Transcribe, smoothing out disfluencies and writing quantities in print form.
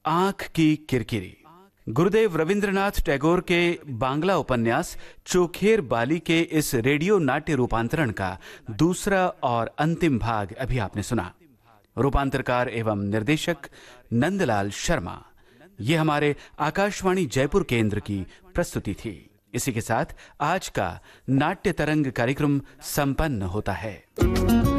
आंख की किरकिरी। गुरुदेव रविंद्रनाथ टैगोर के बांग्ला उपन्यास चोखेर बाली के इस रेडियो नाट्य रूपांतरण का दूसरा और अंतिम भाग अभी आपने सुना। रूपांतरकार एवं निर्देशक नंदलाल शर्मा। ये हमारे आकाशवाणी जयपुर केंद्र की प्रस्तुति थी। इसी के साथ आज का नाट्य तरंग कार्यक्रम संपन्न होता है।